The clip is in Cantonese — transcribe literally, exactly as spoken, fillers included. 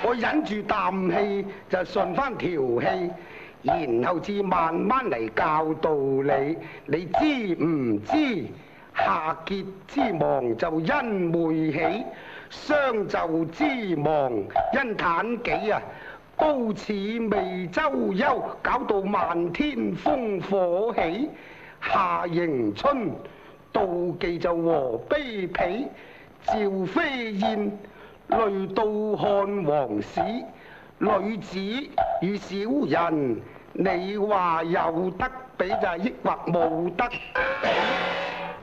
我忍住啖氣就順翻條氣，然後至慢慢嚟教導你。你知唔知夏桀之亡就因昧起，商紂之亡因妲己啊，都似未周休，搞到漫天烽火起。夏迎春妒忌就和卑鄙，趙飛燕累到漢王史。女子與小人，你話有得比就係抑或冇得比？